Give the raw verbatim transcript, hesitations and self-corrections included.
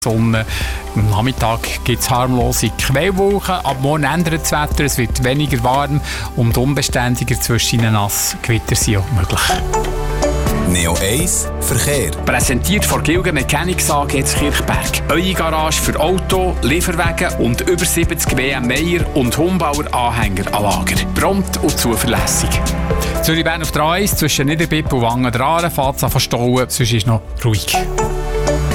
Sonne. Am Nachmittag gibt es harmlose Quellwolken. Ab morgen ändert das Wetter, es wird weniger warm und unbeständiger zwischen nass. Gewitter sind auch möglich. Neo eins Verkehr. Präsentiert von Gilgen Mechanics A G Kirchberg. Eure Garage für Auto, Lieferwagen und über siebzig W M Meyer und Humbauer Anhänger an Lager. Prompt und zuverlässig. Zürich-Bern auf der A eins zwischen Niederbipp und Wangen-Draren fährt es an verstauen, sonst ist noch ruhig.